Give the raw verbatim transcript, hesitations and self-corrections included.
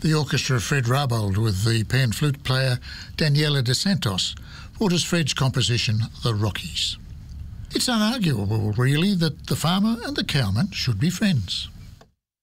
The orchestra of Fred Rabold with the pan flute player Daniela de Santos brought us Fred's composition, The Rockies. It's unarguable, really, that the farmer and the cowman should be friends.